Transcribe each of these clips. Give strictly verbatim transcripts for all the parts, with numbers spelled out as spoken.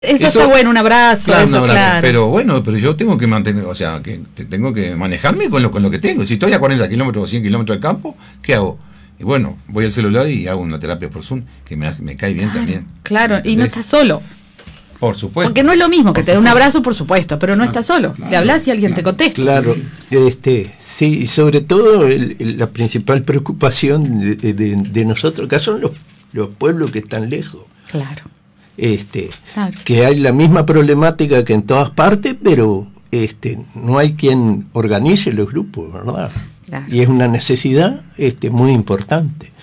Eso, eso está bueno, un abrazo, claro, eso, un abrazo, claro. Pero bueno, pero yo tengo que mantener, o sea, que tengo que manejarme con lo, con lo que tengo. Si estoy a cuarenta kilómetros o cien kilómetros del campo, ¿qué hago? Y bueno, voy al celular y hago una terapia por Zoom, que me, hace, me cae bien claro, también. Claro, y no estás solo. Por supuesto. Porque no es lo mismo que te dé un abrazo, por supuesto, pero no claro, estás solo. Claro, le hablas y alguien claro, te contesta. Claro, este, sí, y sobre todo el, el, la principal preocupación de, de, de nosotros acá son los, los pueblos que están lejos. Claro. Este, claro. Que hay la misma problemática que en todas partes, pero este, no hay quien organice los grupos, ¿verdad? Claro. Y es una necesidad este, muy importante.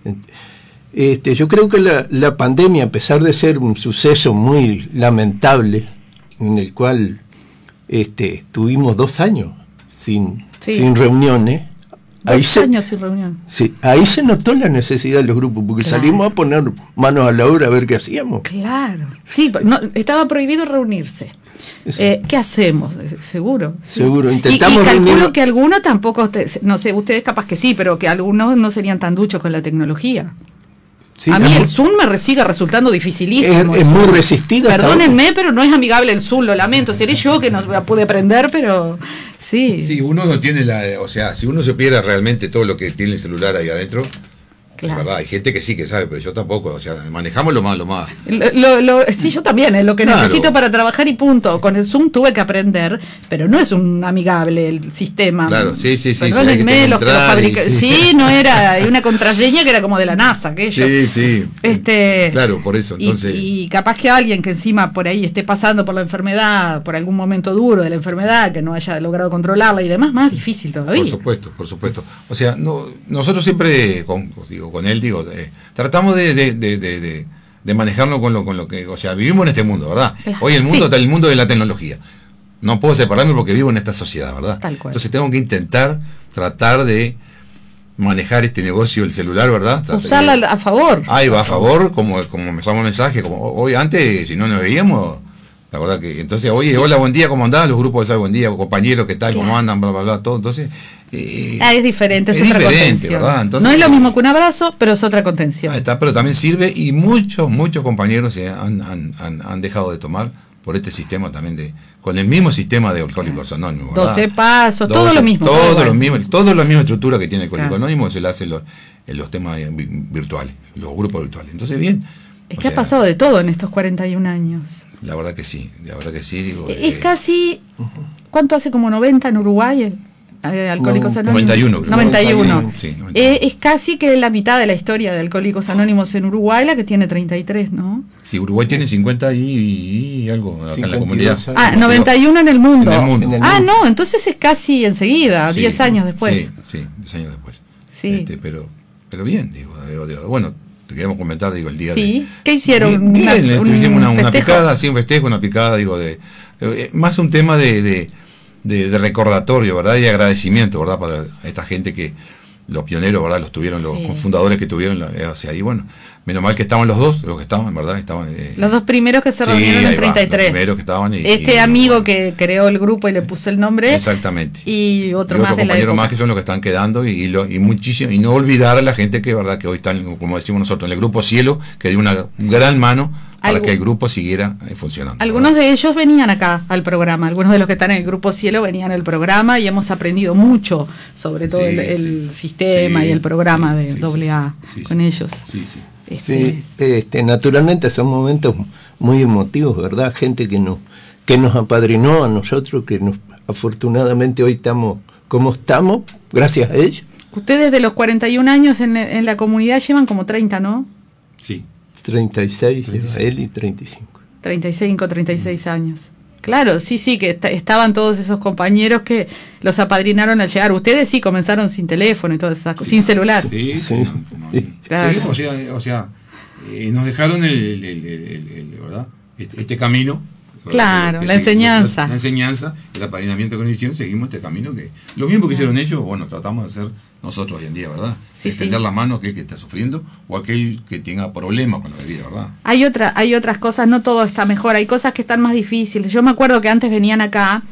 Este, yo creo que la, la pandemia, a pesar de ser un suceso muy lamentable, en el cual este, tuvimos dos años sin, sí. sin reuniones, Dos ahí se, años sin reunión. Sí, ahí se notó la necesidad de los grupos, porque claro. salimos a poner manos a la obra a ver qué hacíamos. Claro, sí, no, estaba prohibido reunirse. Eh, ¿Qué hacemos? Seguro. Sí. Seguro, intentamos y, y calculo reunirnos. Que algunos tampoco, no sé, ustedes capaz que sí, pero que algunos no serían tan duchos con la tecnología. Sí, a mí el Zoom me sigue resultando dificilísimo. Es, es muy resistido. Perdónenme, pero no es amigable el Zoom, lo lamento. Seré yo que no pude aprender, pero sí. Sí, uno no tiene la... O sea, si uno supiera realmente todo lo que tiene el celular ahí adentro... Claro. Es verdad, hay gente que sí que sabe, pero yo tampoco, o sea, manejamos lo más, lo más. Lo, lo, lo, sí, yo también, es lo que claro. necesito para trabajar y punto. Con el Zoom tuve que aprender, pero no es un amigable el sistema. Claro, sí, sí, sí. Perdónenme, sí, los que lo fabrican. Sí. sí, no era, hay una contraseña que era como de la NASA, aquello. Sí, sí. Este, claro, por eso, entonces. Y, y capaz que alguien que encima por ahí esté pasando por la enfermedad, por algún momento duro de la enfermedad, que no haya logrado controlarla y demás, más sí. difícil todavía. Por supuesto, por supuesto. O sea, no, nosotros siempre, con, digo, con él, digo, eh, tratamos de, de, de, de, de, de manejarlo con lo, con lo que, o sea, vivimos en este mundo, ¿verdad? Claro. Hoy el mundo sí. está el mundo de la tecnología. No puedo separarme porque vivo en esta sociedad, ¿verdad? Tal cual. Entonces tengo que intentar, tratar de manejar este negocio del celular, ¿verdad? Usarla de, a favor. Ahí va a favor, como, como me damos mensaje, como hoy antes, si no nos veíamos, la verdad que, entonces, oye, hola, buen día, ¿cómo andás? Los grupos de buen día, compañeros, ¿qué tal? Claro. ¿Cómo andan? Bla, bla, bla, todo, entonces... Eh, ah, es diferente, es, es otra diferente, contención. ¿verdad? Entonces, no es lo mismo que un abrazo, pero es otra contención. Ahí está, pero también sirve y muchos, muchos compañeros se han, han, han, han dejado de tomar por este sistema también de, con el mismo sistema de Alcohólicos Anónimos, ¿verdad? doce pasos, doce, todo lo mismo. Todo, todo lo mismo, todo la misma estructura que tiene Alcohólicos claro. Anónimos se le hace en los, en los temas virtuales, los grupos virtuales. Entonces, bien. Es que sea, ha pasado de todo en estos cuarenta y un años. La verdad que sí, la verdad que sí. Digo, es eh, casi, ¿cuánto hace? Como noventa en Uruguay, eh, Alcohólicos no, Anónimos. noventa y uno. Creo. noventa y uno. Sí, noventa y uno. Eh, es casi que la mitad de la historia de Alcohólicos Anónimos en Uruguay, la que tiene treinta y tres, ¿no? Sí, Uruguay tiene cincuenta y, y algo acá en la comunidad. Ah, noventa y uno en el mundo. En el mundo. En el ah, mundo. no, entonces es casi enseguida, sí, diez años después. Sí, sí, diez años después. Sí. Este, pero, pero bien, digo, digo, digo, bueno, te queremos comentar, digo, el día sí. de... ¿Qué hicieron? Bien, bien una, un hicimos una, una festejo. picada, así un festejo, una picada, digo, de... Eh, más un tema de, de, de, de recordatorio, ¿verdad? Y de agradecimiento, ¿verdad? Para esta gente que... Los pioneros, ¿verdad? Los tuvieron, los sí. fundadores que tuvieron, eh, o sea, ahí, bueno, menos mal que estaban los dos, los que estaban, ¿verdad? Estaban, eh, los dos primeros que se reunieron sí, en treinta y tres. Va, los primeros que estaban y, este y, amigo bueno, que creó el grupo y le puso el nombre. Exactamente. Y otro y más otro de la compañero época. más que son los que están quedando y, y, lo, y muchísimo, y no olvidar a la gente que, ¿verdad? Que hoy están, como decimos nosotros, en el grupo Cielo, que dio una gran mano para que el grupo siguiera eh, funcionando. Algunos ¿verdad? de ellos venían acá al programa, algunos de los que están en el grupo Cielo venían al programa y hemos aprendido mucho sobre todo sí, el, el sí, sistema sí, y el programa sí, de sí, doble A sí, sí, con sí, ellos. Sí, sí. Este, sí, este, naturalmente son momentos muy emotivos, ¿verdad? Gente que nos, que nos apadrinó a nosotros, que nos afortunadamente hoy estamos como estamos, gracias a ellos. Ustedes de los cuarenta y un años en, en la comunidad llevan como treinta, ¿no? Sí. treinta y seis, treinta y seis. Él y treinta y cinco. treinta y cinco, treinta y seis años. Claro, sí, sí, que est estaban todos esos compañeros que los apadrinaron al llegar. Ustedes sí comenzaron sin teléfono y todas esas cosas, sí, sin celular. Sí, sí. sí. No, no, claro. Sí, o sea, o sea eh, nos dejaron el, el, el, el, el ¿verdad? Este, este camino. Claro, que, que la se, enseñanza. La, la enseñanza, el apadrinamiento que nos hicieron, seguimos este camino que lo mismo que hicieron ellos, bueno, tratamos de hacer nosotros hoy en día, ¿verdad? Sí, extender sí. la mano a aquel que está sufriendo o a aquel que tenga problemas con la bebida, ¿verdad? Hay otra, hay otras cosas, no todo está mejor, hay cosas que están más difíciles. Yo me acuerdo que antes venían acá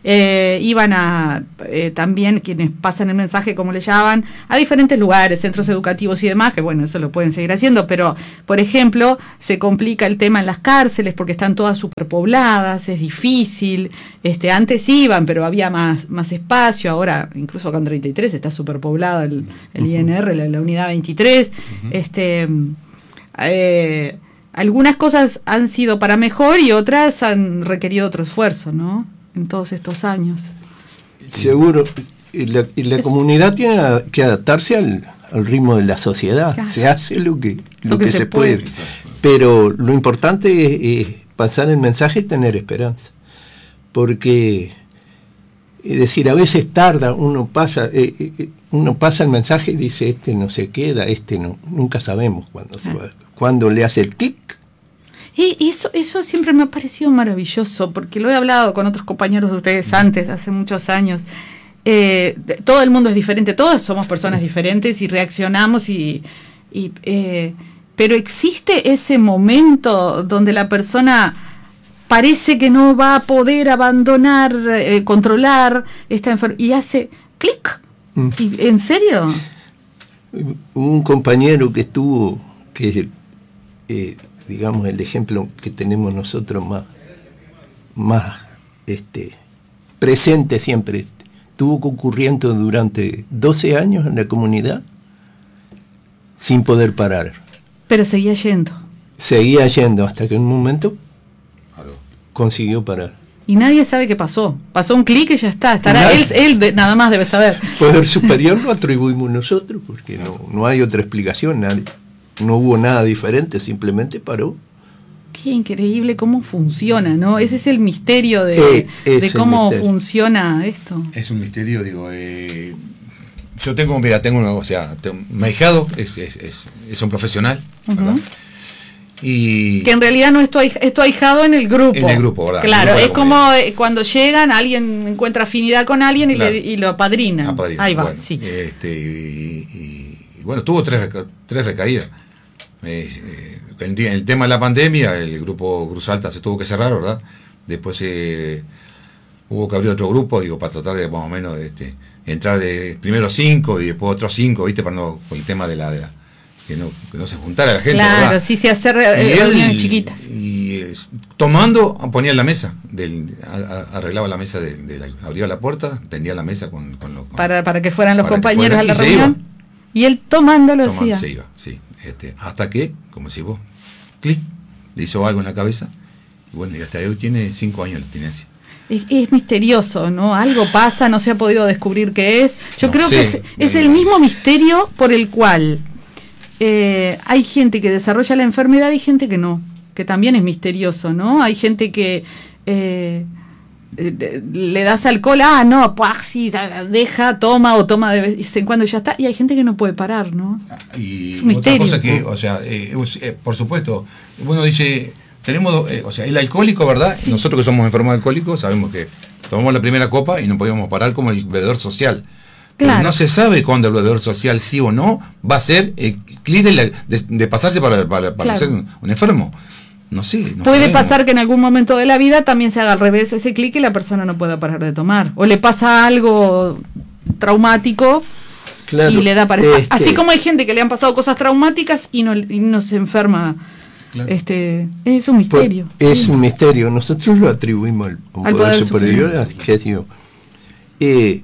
eh, iban a, eh, también quienes pasan el mensaje, como le llaman, a diferentes lugares, centros educativos y demás, que bueno, eso lo pueden seguir haciendo, pero, por ejemplo, se complica el tema en las cárceles porque están todas superpobladas, es difícil, este, antes iban, pero había más, más espacio, ahora, incluso acá en treinta y tres está superpoblada el, el I N R, la, la unidad veintitrés, uh-huh. este... Eh, algunas cosas han sido para mejor y otras han requerido otro esfuerzo, ¿no? En todos estos años. Seguro. Y la, y la comunidad tiene que adaptarse al, al ritmo de la sociedad. Claro. Se hace lo que, lo lo que, que se, se puede. puede. Pero lo importante es, es pasar el mensaje y tener esperanza. Porque, es decir, a veces tarda, uno pasa, eh, eh, uno pasa el mensaje y dice, este no se queda, este no, nunca sabemos cuándo se va. Cuando le hace el tic. Y eso, eso siempre me ha parecido maravilloso, porque lo he hablado con otros compañeros de ustedes antes, hace muchos años. Eh, todo el mundo es diferente, todos somos personas diferentes y reaccionamos, y, y eh, pero existe ese momento donde la persona parece que no va a poder abandonar, eh, controlar esta enfermedad, y hace clic. Mm. ¿En serio? Un compañero que estuvo, que es el Eh, digamos el ejemplo que tenemos nosotros más más este presente siempre, estuvo concurriendo durante doce años en la comunidad sin poder parar, pero seguía yendo seguía yendo hasta que en un momento consiguió parar y nadie sabe qué pasó, pasó un clic y ya está, estará él, él de, nada más debe saber. Poder superior lo atribuimos nosotros porque no, no hay otra explicación, nadie. No hubo nada diferente, simplemente paró. Qué increíble cómo funciona, ¿no? Ese es el misterio de, eh, de cómo funciona esto. Es un misterio, digo, eh, yo tengo, mira, tengo una, o sea, tengo, mi ahijado es, es, es, es un profesional, uh-huh. ¿verdad? Y que en realidad no es tu, es tu ahijado en el grupo. En el grupo, ¿verdad? Claro, grupo es como cuando llegan, alguien encuentra afinidad con alguien y, claro. le, y lo apadrina. Apadrina. Ahí va, bueno, sí. Este, y, y, y bueno, tuvo tres, tres recaídas. Eh, el, el tema de la pandemia, el grupo Cruz Alta se tuvo que cerrar, ¿verdad? Después eh, hubo que abrir otro grupo, digo, para tratar de más o menos este, entrar de primero cinco y después otros cinco, ¿viste? Para no, con el tema de la, de la que, no, que no se juntara la gente, claro, ¿verdad? sí, sí, hacer eh, reuniones chiquitas. Y eh, tomando, ponía en la mesa, del, a, a, arreglaba la mesa, de, de la, abría la puerta, tendía la mesa con, con los... Con, para, para que fueran los compañeros fueran, a la reunión. Y él tomándolo Tomando, hacía. Se iba, sí. Este, hasta que, como decís vos, clic, le hizo algo en la cabeza, y bueno, y hasta hoy tiene cinco años de abstinencia. Es, es misterioso, ¿no? Algo pasa, no se ha podido descubrir qué es. Yo no creo sé, que es, es el mismo misterio por el cual eh, hay gente que desarrolla la enfermedad y gente que no, que también es misterioso, ¿no? Hay gente que eh, le das alcohol, ah, no, pues sí, deja, toma o toma de vez en cuando y ya está, y hay gente que no puede parar, ¿no? Y es un otra misterio. cosa que, o sea, eh, eh, por supuesto, bueno, dice, tenemos, eh, o sea, el alcohólico, ¿verdad? Sí. Nosotros que somos enfermos alcohólicos sabemos que tomamos la primera copa y no podíamos parar como el bebedor social. Claro. Pero no se sabe cuándo el bebedor social, sí o no, va a ser el clic de, de, de pasarse para, para, para claro. ser un, un enfermo. No sé, no puede sabemos. pasar que en algún momento de la vida también se haga al revés ese clic y la persona no pueda parar de tomar. O le pasa algo traumático, claro, y le da para... Este... Así como hay gente que le han pasado cosas traumáticas y no, y no se enferma. Claro. Este, es un misterio. Por, es sí. un misterio. Nosotros lo atribuimos al, al poder, poder superior, que Dios. Eh,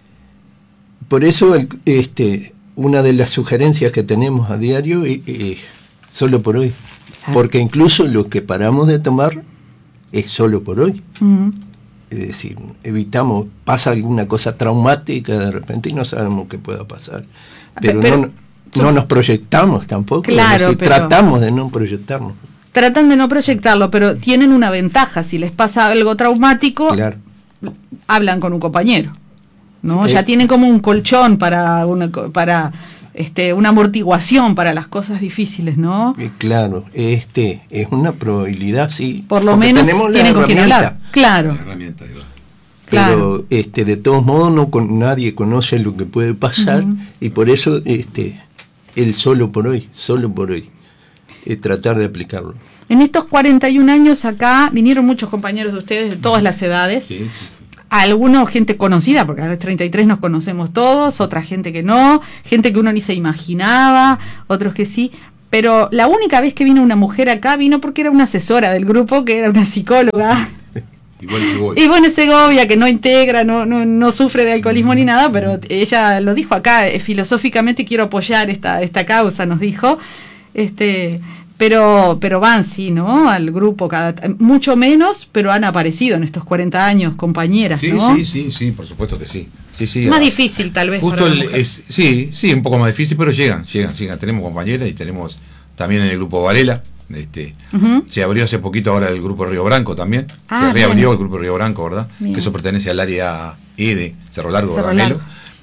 por eso, el, este, una de las sugerencias que tenemos a diario es eh, solo por hoy. Porque incluso lo que paramos de tomar es solo por hoy. Uh-huh. Es decir, evitamos, pasa alguna cosa traumática de repente y no sabemos qué pueda pasar. Pero, pero no, yo, no nos proyectamos tampoco. Claro, es decir, pero tratamos de no proyectarnos. Tratan de no proyectarlo, pero tienen una ventaja. Si les pasa algo traumático, claro, hablan con un compañero, ¿no? Sí. Ya tienen como un colchón para una... para Este, una amortiguación para las cosas difíciles, ¿no? Eh, claro, este es una probabilidad, sí. Por lo menos tienen con quien hablar. Claro. Herramienta, pero claro. este, de todos modos no con, nadie conoce lo que puede pasar, uh-huh, y por eso este, el solo por hoy, solo por hoy, es tratar de aplicarlo. En estos cuarenta y un años acá vinieron muchos compañeros de ustedes de todas las edades. Sí, sí, sí. algunos gente conocida, porque a los treinta y tres nos conocemos todos, otra gente que no, gente que uno ni se imaginaba, otros que sí. Pero la única vez que vino una mujer acá vino porque era una asesora del grupo, que era una psicóloga. Igual Segovia. Y bueno, Segovia, que no integra, no, no, no sufre de alcoholismo ni nada, pero ella lo dijo acá, eh, filosóficamente quiero apoyar esta, esta causa, nos dijo. Este, pero, pero van, sí, ¿no? Al grupo, cada mucho menos, pero han aparecido en estos cuarenta años compañeras, sí, ¿no? Sí, sí, sí, por supuesto que sí. sí, sí más a, difícil, tal vez. Justo el, es, sí, sí, un poco más difícil, pero llegan, llegan, llegan. Tenemos compañeras y tenemos también en el grupo Varela. Este, uh-huh. Se abrió hace poquito ahora el grupo Río Branco también. Ah, se reabrió bien. El grupo Río Branco, ¿verdad? Bien. Que eso pertenece al área E de Cerro Largo, Cerro Largo.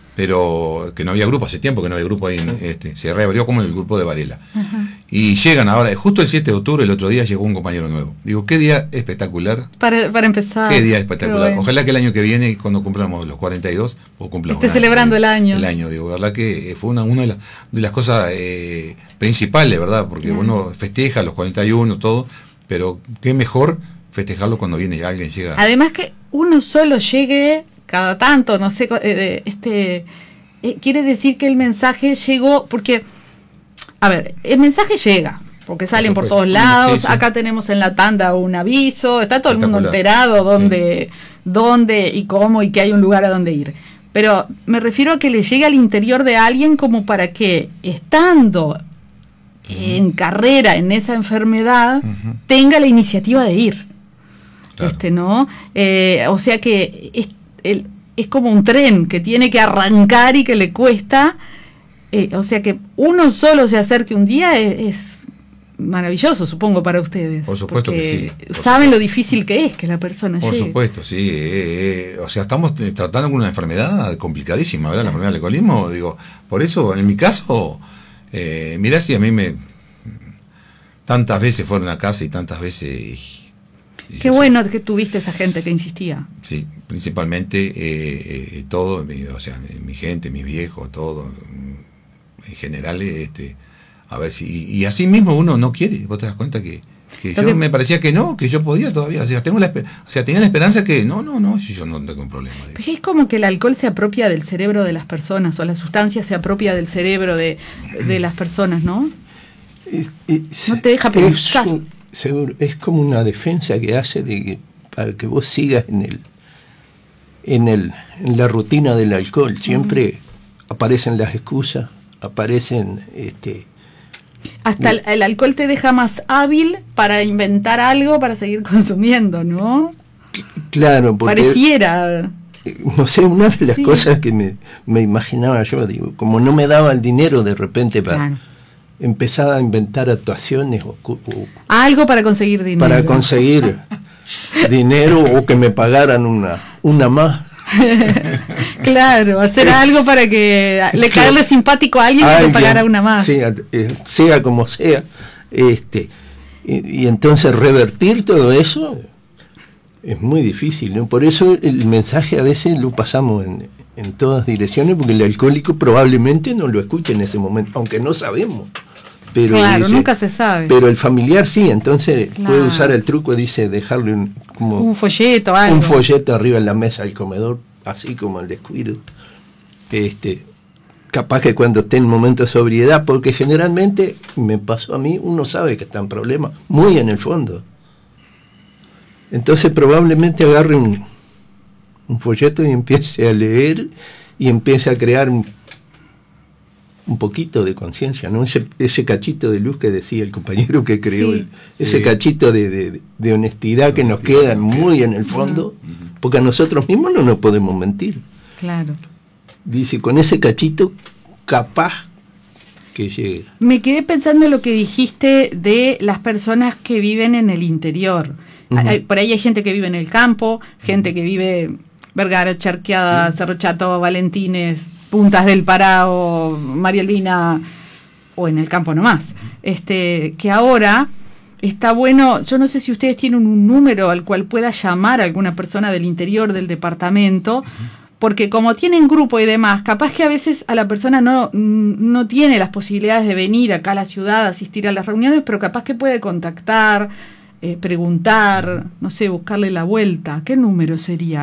Pero que no había grupo, hace tiempo que no había grupo ahí, en, este, se reabrió como el grupo de Varela. Uh-huh. Y llegan ahora, justo el siete de octubre, el otro día llegó un compañero nuevo. Digo, qué día espectacular. Para, para empezar. Qué día espectacular. Bueno. Ojalá que el año que viene, cuando cumplamos los cuarenta y dos, o cumplamos. Esté celebrando año, el año. El año, digo, verdad que fue una, una de, las, de las cosas eh, principales, ¿verdad? Porque uh-huh. uno festeja los cuarenta y uno, todo, pero qué mejor festejarlo cuando viene alguien, llega. Además que uno solo llegue cada tanto, no sé, eh, este... Eh, quiere decir que el mensaje llegó, porque, a ver, el mensaje llega, porque salen por, por todos lados, sí, sí. Acá tenemos en la tanda un aviso, está todo el mundo enterado dónde, sí. dónde y cómo y que hay un lugar a donde ir. Pero me refiero a que le llegue al interior de alguien como para que, estando uh-huh. en carrera en esa enfermedad, uh-huh. tenga la iniciativa de ir. Claro. Este, ¿no? Eh, o sea que es, el es como un tren que tiene que arrancar y que le cuesta, eh, o sea que uno solo se acerque un día es, es maravilloso, supongo, para ustedes. Por supuesto que sí. Saben supuesto. Lo difícil que es que la persona por llegue. Por supuesto, sí. Eh, eh, o sea, estamos tratando con una enfermedad complicadísima, ¿verdad? La enfermedad del alcoholismo, digo, por eso, en mi caso, eh, mirá si a mí me... Tantas veces fueron a casa y tantas veces... Qué bueno sé. Que tuviste esa gente que insistía. Sí, principalmente eh, eh, todo, o sea, mi gente, mis viejos, todo, en general, este, a ver si, y así mismo uno no quiere, vos te das cuenta que, que yo que, me parecía que no, que yo podía todavía, o sea, tengo la, o sea, tenía la esperanza que no, no, no, si yo no tengo un problema. Pero es como que el alcohol se apropia del cerebro de las personas, o la sustancia se apropia del cerebro de, de las personas, ¿no? Es, es, no te deja pensar. Es, seguro, es como una defensa que hace de que, para que vos sigas en el en el en la rutina del alcohol. Siempre uh-huh. aparecen las excusas, aparecen este hasta el, el alcohol te deja más hábil para inventar algo para seguir consumiendo, ¿no? Claro, porque pareciera. No sé, una de las sí. cosas que me, me imaginaba yo, digo, como no me daba el dinero de repente para claro. empezar a inventar actuaciones o, o algo para conseguir dinero. Para conseguir dinero o que me pagaran una, una más. Claro, hacer algo para que le caerle simpático a alguien y que pagara una más. Sí, eh, sea como sea. Este, y, y entonces revertir todo eso es muy difícil, ¿no? Por eso el mensaje a veces lo pasamos en, en todas direcciones, porque el alcohólico probablemente no lo escuche en ese momento, aunque no sabemos. Pero claro, dice, nunca se sabe. Pero el familiar sí, entonces claro. puede usar el truco, dice, dejarle un, como un folleto, algo. Un folleto arriba en la mesa del comedor, así como el descuido. Este, capaz que cuando esté en momento de sobriedad, porque generalmente, me pasó a mí, uno sabe que está en problemas, muy en el fondo. Entonces probablemente agarre un, un folleto y empiece a leer y empiece a crear un un poquito de conciencia, ¿no? Ese, ese cachito de luz que decía el compañero que creó, sí, el, sí. ese cachito de, de, de honestidad que nos queda muy en el fondo, uh-huh. porque a nosotros mismos no nos podemos mentir. Claro. Dice, con ese cachito, capaz que llegue. Me quedé pensando en lo que dijiste de las personas que viven en el interior. Uh-huh. Hay, por ahí hay gente que vive en el campo, gente uh-huh. que vive Vergara, Charqueada, uh-huh. Cerro Chato, Valentines, Puntas del Parao, María Elvina, o en el campo nomás, este, que ahora está bueno, yo no sé si ustedes tienen un número al cual pueda llamar a alguna persona del interior del departamento, porque como tienen grupo y demás, capaz que a veces a la persona no, no tiene las posibilidades de venir acá a la ciudad, asistir a las reuniones, pero capaz que puede contactar, eh, preguntar, no sé, buscarle la vuelta. ¿Qué número sería?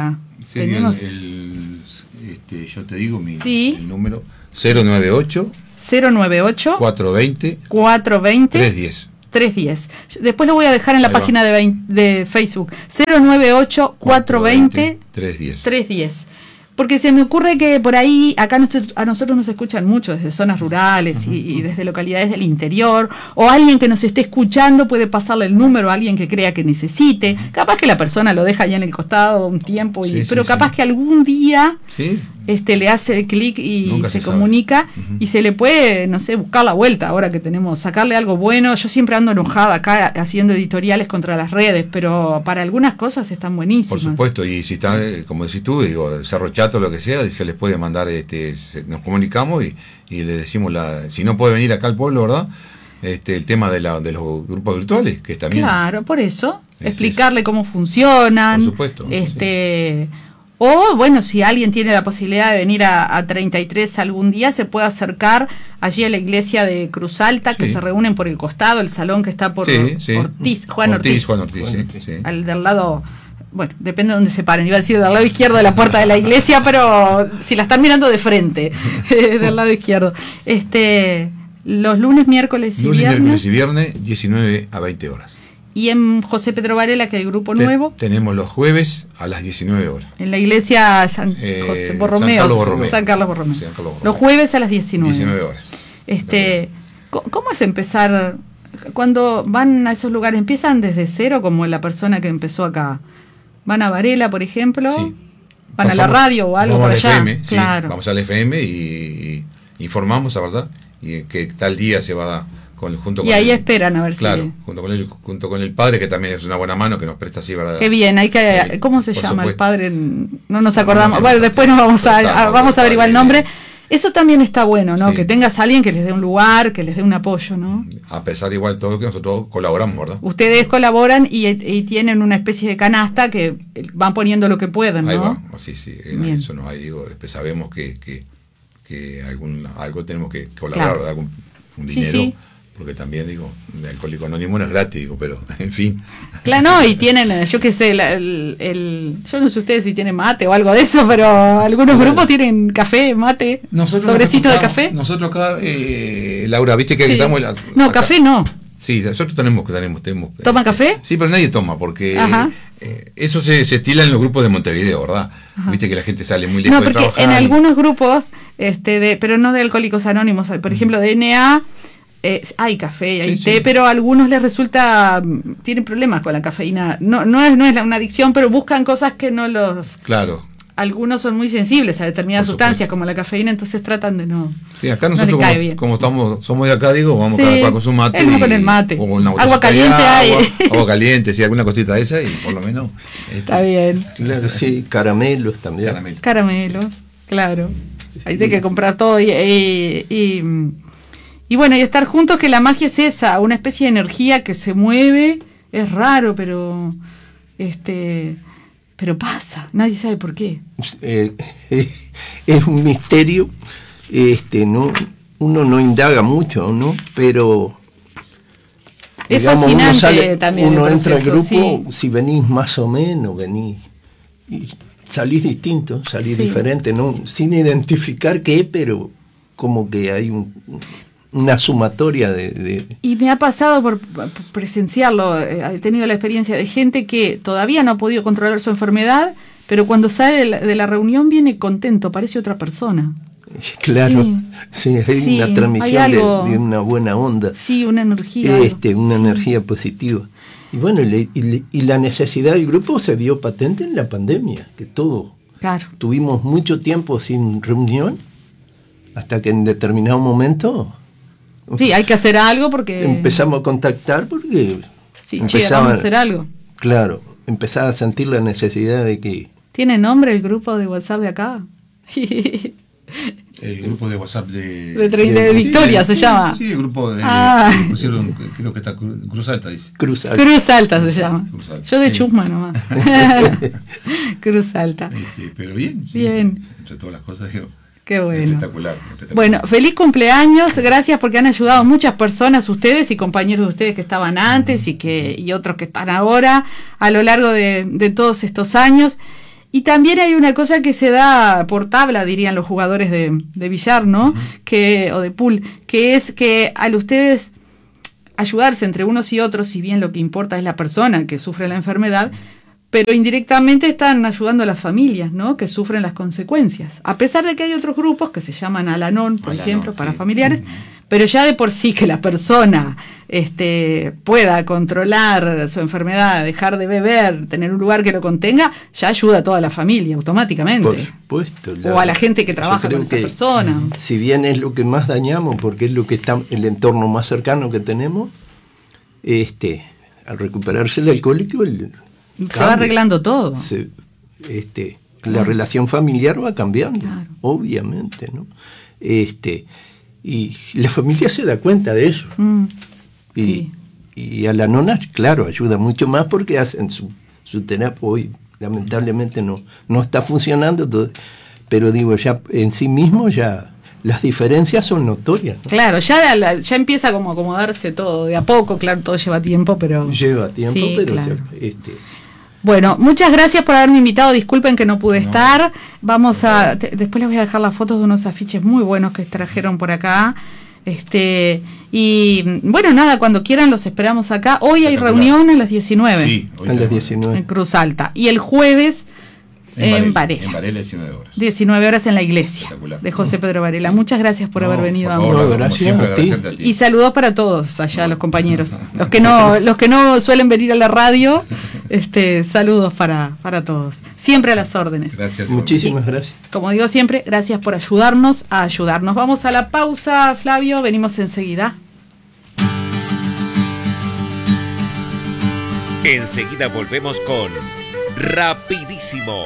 Sería Tenemos... el, el, este, yo te digo mi sí. el número cero nueve ocho cero nueve ocho cuatro veinte cuatro veinte tres diez. tres diez. Después lo voy a dejar en la Ahí página de, veinte, de Facebook. cero nueve ocho cuatro veinte tres diez. Porque se me ocurre que por ahí, acá nosotros, a nosotros nos escuchan mucho desde zonas rurales uh-huh. y, y desde localidades del interior, o alguien que nos esté escuchando puede pasarle el número a alguien que crea que necesite. Uh-huh. Capaz que la persona lo deja ahí en el costado un tiempo, y, sí, pero sí, capaz sí. que algún día sí. este le hace el clic y Nunca se, se comunica uh-huh. y se le puede, no sé, buscar la vuelta ahora que tenemos, sacarle algo bueno. Yo siempre ando enojada acá haciendo editoriales contra las redes, pero para algunas cosas están buenísimas. Por supuesto, y si está, como decís tú, digo, Cerro Chato, lo que sea, se les puede mandar, este, se, nos comunicamos y, y le decimos, la si no puede venir acá al pueblo, ¿verdad? Este, el tema de, la, de los grupos virtuales, que también... Claro, por eso, es, explicarle es, cómo funcionan. Por supuesto. Este, sí. O, bueno, si alguien tiene la posibilidad de venir a, a treinta y tres algún día, se puede acercar allí a la iglesia de Cruz Alta, sí. que se reúnen por el costado, el salón que está por sí, sí. Ortiz, Juan Ortiz. Ortiz, Juan Ortiz, Juan Ortiz. Sí, sí. Al del lado... Bueno, depende de dónde se paren. Iba a decir del lado izquierdo de la puerta de la iglesia, pero si la están mirando de frente, del lado izquierdo. Este, los lunes, miércoles y lunes, viernes. Lunes, miércoles y viernes, diecinueve a veinte horas. Y en José Pedro Varela, que hay grupo Te, nuevo. Tenemos los jueves a las diecinueve horas. En la iglesia San, eh, José Borromeo, San Carlos Borromeo. San Carlos Borromeo. San Carlos Borromeo. Los jueves a las diecinueve. diecinueve horas. Este, ¿Cómo es empezar? Cuando van a esos lugares, ¿empiezan desde cero como la persona que empezó acá? ¿Van a Varela, por ejemplo? Sí. ¿Van Pasamos, a la radio o algo por allá? F M, claro. Sí, vamos al F M y, y informamos, la verdad, y que tal día se va a dar con, junto y con ahí el, esperan a ver claro, si... Claro, junto con el, junto con el padre, que también es una buena mano, que nos presta así, ¿verdad? Qué bien, hay que... Eh, ¿Cómo se llama supuesto. el padre? No nos acordamos. No, no, bueno, no, después nos vamos a, a, vamos a averiguar el nombre. De... Eso también está bueno, ¿no? Sí. Que tengas a alguien que les dé un lugar, que les dé un apoyo, ¿no? A pesar de igual todo que nosotros colaboramos, ¿verdad? Ustedes colaboran y, y tienen una especie de canasta que van poniendo lo que puedan, ¿no? Ahí va, sí, sí, Bien. eso no hay, digo, después sabemos que, que, que algún, algo tenemos que colaborar, claro. algún un dinero, sí, sí. porque también, digo, de Alcohólico Anónimo no es gratis, digo, pero, en fin. Claro, no, y tienen, yo qué sé, el, el, el, yo no sé ustedes si tienen mate o algo de eso, pero algunos claro. grupos tienen café, mate, nosotros sobrecito de café. Nosotros acá, eh, Laura, viste que sí. estamos... La, no, acá. Café no. Sí, nosotros tenemos, tenemos, tenemos ¿Toman eh, café? Sí, pero nadie toma, porque eh, eso se, se estila en los grupos de Montevideo, ¿verdad? Ajá. Viste que la gente sale muy lejos no, de trabajar. En y... algunos grupos, este de pero no de Alcohólicos Anónimos, por ejemplo, de N A, eh, hay café, hay sí, té, sí. pero a algunos les resulta, tienen problemas con la cafeína. No, no es, no es una adicción, pero buscan cosas que no los... Claro. Algunos son muy sensibles a determinadas sustancias como la cafeína, entonces tratan de no. Sí, acá nosotros no como, como estamos, somos de acá, digo, vamos sí, cada cual con su mate. Es con el mate. O con una agua caliente hay. Agua, agua caliente, sí, alguna cosita de esa y por lo menos. Este, Está bien. Claro, sí, caramelos también. Caramelos, Caramelos sí. claro. Sí. Ahí hay que comprar todo y, y, y, y bueno, y estar juntos, que la magia es esa, una especie de energía que se mueve, es raro, pero este pero pasa, nadie sabe por qué. Eh, eh, es un misterio, este, no, uno no indaga mucho, ¿no? Pero es digamos, fascinante uno sale, también. Uno proceso, entra al grupo, sí. si venís más o menos, venís y salís distinto, salís sí. diferente, no, sin identificar qué, pero como que hay un una sumatoria de, de... Y me ha pasado por, por presenciarlo, he tenido la experiencia de gente que todavía no ha podido controlar su enfermedad, pero cuando sale de la reunión viene contento, parece otra persona. Claro, sí, sí hay sí, una transmisión hay algo, de, de una buena onda. Sí, una energía. Este, una sí. energía positiva. Y bueno, y, y, y la necesidad del grupo se vio patente en la pandemia, que todo. Claro. Tuvimos mucho tiempo sin reunión, hasta que en determinado momento... Sí, hay que hacer algo porque... Empezamos a contactar porque... Sí, che, vamos a hacer algo. Claro, empezaba a sentir la necesidad de que... ¿Tiene nombre el grupo de WhatsApp de acá? El grupo de WhatsApp de... De, de, de Victoria sí, se sí, llama. Sí, el grupo de... Ah. Que pusieron, creo que está Cruz Alta, dice. Cruz Alta. Cruz Alta se llama. Cruz Alta. Yo de sí. Chusma nomás. Cruz Alta. Este, pero bien. Sí, bien. Entre todas las cosas, digo... Qué bueno. Espectacular, espectacular. Bueno, feliz cumpleaños, gracias porque han ayudado a muchas personas, ustedes y compañeros de ustedes que estaban antes y que y otros que están ahora a lo largo de, de todos estos años. Y también hay una cosa que se da por tabla, dirían los jugadores de, de billar, ¿no? Uh-huh. Que, o de pool, que es que al ustedes ayudarse entre unos y otros, si bien lo que importa es la persona que sufre la enfermedad, pero indirectamente están ayudando a las familias, ¿no? Que sufren las consecuencias. A pesar de que hay otros grupos que se llaman Al-Anon, por Al-Anon, ejemplo, para sí. familiares, pero ya de por sí que la persona este, pueda controlar su enfermedad, dejar de beber, tener un lugar que lo contenga, ya ayuda a toda la familia automáticamente. Por supuesto. La, o a la gente que trabaja con esa persona. Si bien es lo que más dañamos, porque es lo que está el entorno más cercano que tenemos, este, al recuperarse el alcohólico, el se cambia, va arreglando todo. Se, este, la ah. relación familiar va cambiando, claro. obviamente, ¿no? Este, y la familia se da cuenta de eso. Mm, y, sí. y a la nona, claro, ayuda mucho más porque hacen su, su terapia. Hoy, lamentablemente, no, no está funcionando todo, pero digo, ya en sí mismo ya las diferencias son notorias, ¿no? Claro, ya, la, ya empieza como a acomodarse todo de a poco, claro, todo lleva tiempo, pero... Lleva tiempo, sí, pero... Claro. Se, este, Bueno, muchas gracias por haberme invitado, disculpen que no pude no. estar, vamos a, te, después les voy a dejar las fotos de unos afiches muy buenos que trajeron por acá, este y bueno, nada, cuando quieran los esperamos acá, hoy hay reunión a las diecinueve, sí, a las diecinueve, en Cruz Alta, y el jueves en Varela, en Varela diecinueve horas, diecinueve horas en la iglesia de José Pedro Varela. Sí. Muchas gracias por no, haber venido por favor, a no, gracias, siempre, a ti. a ti. Y saludos para todos allá, los compañeros, los que no los que no suelen venir a la radio, este saludos para, para todos, siempre a las órdenes. Gracias, muchísimas y, gracias. Como digo siempre, gracias por ayudarnos a ayudarnos. Vamos a la pausa, Flavio, venimos enseguida. Enseguida volvemos con Rapidísimo.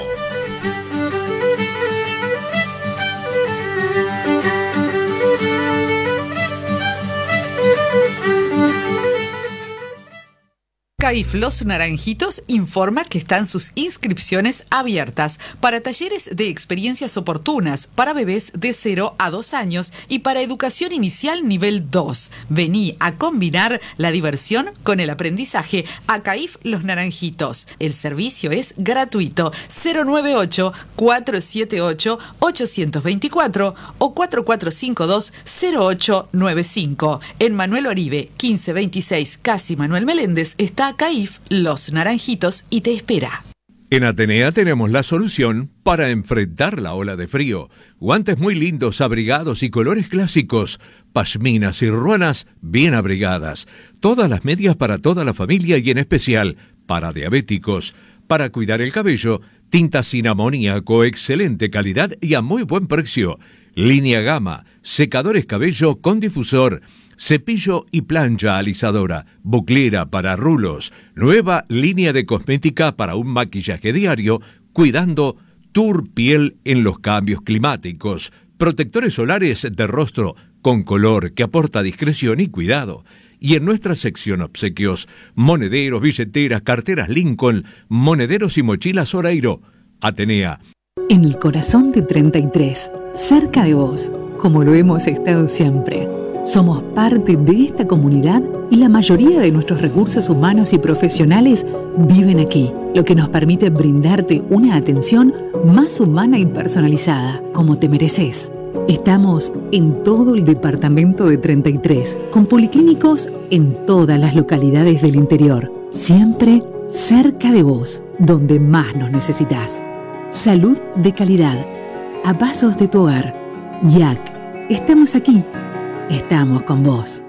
CAIF Los Naranjitos informa que están sus inscripciones abiertas para talleres de experiencias oportunas para bebés de cero a dos años y para educación inicial nivel dos. Vení a combinar la diversión con el aprendizaje a CAIF Los Naranjitos. El servicio es gratuito. cero nueve ocho, cuatro siete ocho, ocho dos cuatro o cuatro cuatro cinco dos, cero ocho nueve cinco. En Manuel Oribe, quince veintiséis, casi Manuel Meléndez, está CAIF Los Naranjitos y te espera. En Atenea tenemos la solución para enfrentar la ola de frío. Guantes muy lindos, abrigados y colores clásicos. Pashminas y ruanas bien abrigadas. Todas las medias para toda la familia y en especial para diabéticos. Para cuidar el cabello, tinta sin amoníaco, excelente calidad y a muy buen precio. Línea Gama, secadores cabello con difusor. Cepillo y plancha alisadora, buclera para rulos, nueva línea de cosmética para un maquillaje diario, cuidando tu piel en los cambios climáticos, protectores solares de rostro con color que aporta discreción y cuidado. Y en nuestra sección obsequios, monederos, billeteras, carteras Lincoln, monederos y mochilas Oreiro. Atenea. En el corazón de treinta y tres, cerca de vos, como lo hemos estado siempre. Somos parte de esta comunidad y la mayoría de nuestros recursos humanos y profesionales viven aquí, lo que nos permite brindarte una atención más humana y personalizada, como te mereces. Estamos en todo el departamento de treinta y tres, con policlínicos en todas las localidades del interior, siempre cerca de vos, donde más nos necesitas. Salud de calidad, a pasos de tu hogar. Y A C, estamos aquí. Estamos con vos.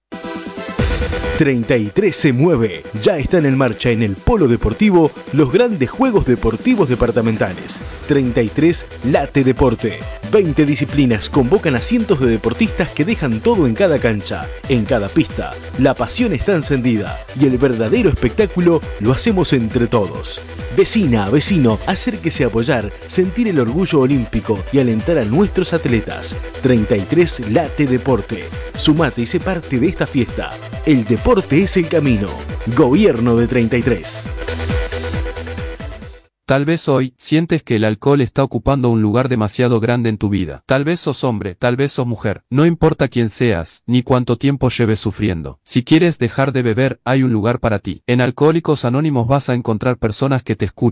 treinta y tres se mueve. Ya están en marcha en el Polo Deportivo los grandes Juegos Deportivos Departamentales. treinta y tres Late Deporte. veinte disciplinas convocan a cientos de deportistas que dejan todo en cada cancha, en cada pista. La pasión está encendida y el verdadero espectáculo lo hacemos entre todos. Vecina, vecino, acérquese a apoyar, sentir el orgullo olímpico y alentar a nuestros atletas. treinta y tres Late Deporte. Sumate y sé parte de esta fiesta. El deporte es el camino. Gobierno de treinta y tres. Tal vez hoy sientes que el alcohol está ocupando un lugar demasiado grande en tu vida. Tal vez sos hombre, tal vez sos mujer. No importa quién seas, ni cuánto tiempo lleves sufriendo. Si quieres dejar de beber, hay un lugar para ti. En Alcohólicos Anónimos vas a encontrar personas que te escuchan,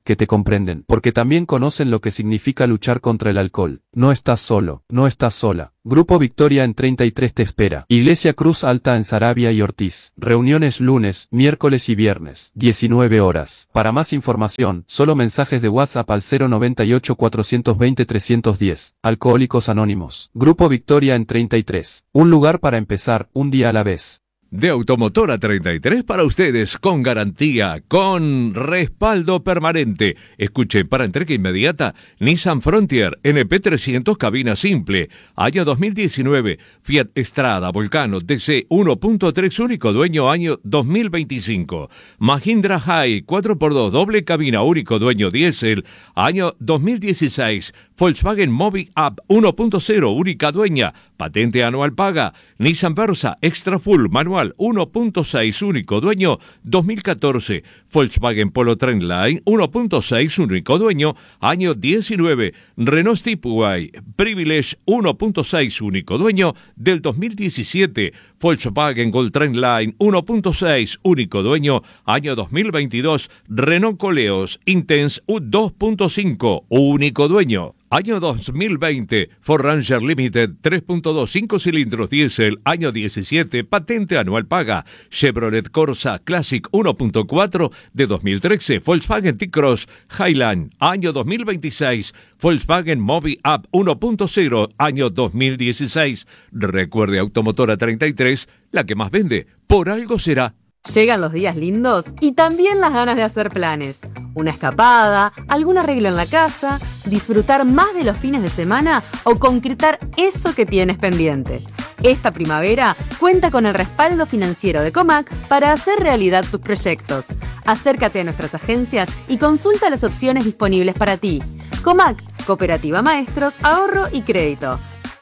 que te comprenden, porque también conocen lo que significa luchar contra el alcohol. No estás solo, no estás sola. Grupo Victoria en treinta y tres te espera. Iglesia Cruz Alta en Saravia y Ortiz. Reuniones lunes, miércoles y viernes, diecinueve horas. Para más información, solo mensajes de WhatsApp al cero noventa y ocho cuatrocientos veinte trescientos diez. Alcohólicos Anónimos. Grupo Victoria en treinta y tres. Un lugar para empezar, un día a la vez. De Automotora treinta y tres para ustedes, con garantía, con respaldo permanente. Escuche, para entrega inmediata, Nissan Frontier N P trescientos cabina simple, año dos mil diecinueve, Fiat Strada Volcano D C uno punto tres único dueño, año dos mil veinticinco, Mahindra High cuatro por dos doble cabina único dueño diésel, año dos mil dieciséis, Volkswagen Mobi Up uno punto cero única dueña, patente anual paga, Nissan Versa Extra Full manual uno punto seis único dueño dos mil catorce, Volkswagen Polo Trendline uno punto seis único dueño, año diecinueve, Renault Stepway Privilege uno punto seis único dueño del dos mil diecisiete, Volkswagen Gold Trendline uno punto seis único dueño, año dos mil veintidós, Renault Coleos Intense dos punto cinco único dueño. Año dos mil veinte, Ford Ranger Limited tres punto dos cinco cilindros diésel, año diecisiete, patente anual paga. Chevrolet Corsa Classic uno punto cuatro de dos mil trece, Volkswagen T-Cross Highland, año dos mil veintiséis, Volkswagen Mobi Up uno punto cero, año dos mil dieciséis. Recuerde, Automotora treinta y tres, la que más vende, por algo será. Llegan los días lindos y también las ganas de hacer planes. Una escapada, algún arreglo en la casa, disfrutar más de los fines de semana o concretar eso que tienes pendiente. Esta primavera cuenta con el respaldo financiero de Comac para hacer realidad tus proyectos. Acércate a nuestras agencias y consulta las opciones disponibles para ti. Comac, Cooperativa Maestros, Ahorro y Crédito.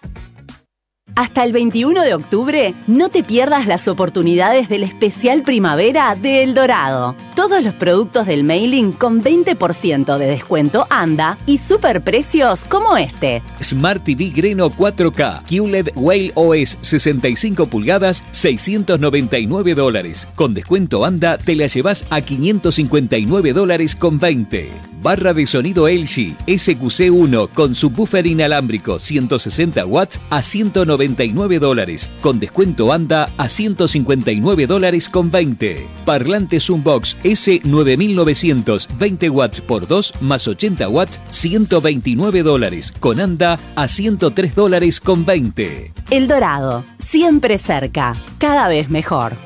Hasta el veintiuno de octubre, no te pierdas las oportunidades del especial primavera de El Dorado. Todos los productos del mailing con veinte por ciento de descuento anda y superprecios como este. Smart T V Greno cuatro K, Q L E D Whale O S sesenta y cinco pulgadas, seiscientos noventa y nueve dólares. Con descuento anda, te la llevas a quinientos cincuenta y nueve dólares con veinte. Barra de sonido L G S Q C uno con subwoofer inalámbrico ciento sesenta watts a ciento noventa y nueve dólares. Con descuento anda a ciento cincuenta y nueve dólares con veinte. Parlante Zoombox S nueve mil novecientos, veinte watts por dos más ochenta watts, ciento veintinueve dólares. Con anda a ciento tres dólares con veinte. El Dorado, siempre cerca, cada vez mejor.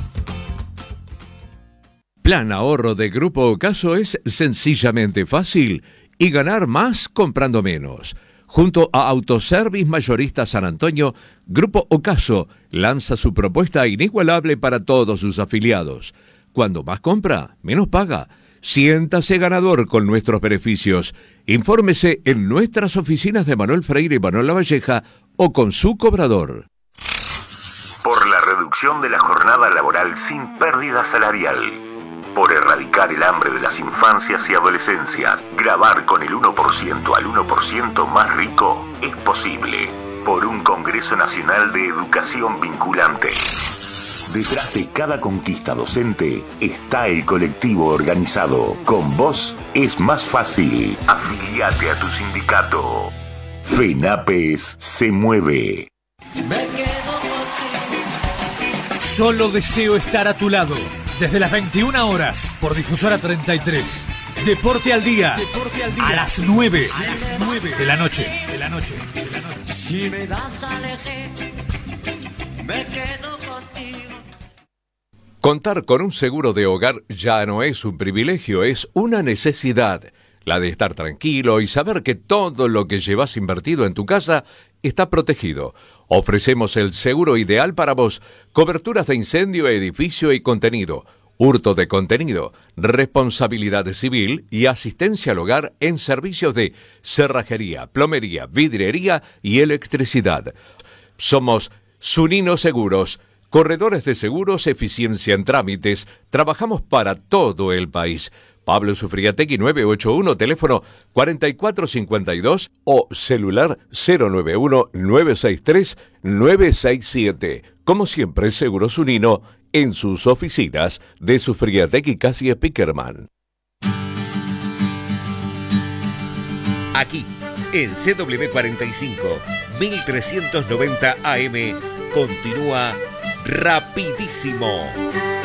Plan ahorro de Grupo Ocaso es sencillamente fácil y ganar más comprando menos. Junto a Autoservice Mayorista San Antonio, Grupo Ocaso lanza su propuesta inigualable para todos sus afiliados. Cuando más compra, menos paga. Siéntase ganador con nuestros beneficios. Infórmese en nuestras oficinas de Manuel Freire y Manuel Lavalleja o con su cobrador. Por la reducción de la jornada laboral sin pérdida salarial. Por erradicar el hambre de las infancias y adolescencias, grabar con el uno por ciento al uno por ciento más rico es posible. Por un Congreso Nacional de Educación Vinculante. Detrás de cada conquista docente está el colectivo organizado. Con vos es más fácil. Afiliate a tu sindicato. FENAPES se mueve. Solo deseo estar a tu lado. Desde las veintiuna horas, por Difusora treinta y tres. Deporte al día. Deporte al día. A las nueve. A las nueve de la noche. De la noche. De la noche. Si me das a elegir, me quedo contigo. Contar con un seguro de hogar ya no es un privilegio, es una necesidad. La de estar tranquilo y saber que todo lo que llevas invertido en tu casa está protegido. Ofrecemos el seguro ideal para vos. Coberturas de incendio, edificio y contenido. Hurto de contenido. Responsabilidad civil y asistencia al hogar en servicios de cerrajería, plomería, vidriería y electricidad. Somos Zunino Seguros. Corredores de seguros, eficiencia en trámites. Trabajamos para todo el país. Pablo Sufriategui nueve ocho uno, teléfono cuatro cuatro cinco dos o celular cero nueve uno nueve seis tres nueve seis siete. Como siempre, Seguros Unino en sus oficinas de Sufriategui Casi Spickerman. Aquí, en C W cuarenta y cinco, mil trescientos noventa A M, continúa Rapidísimo.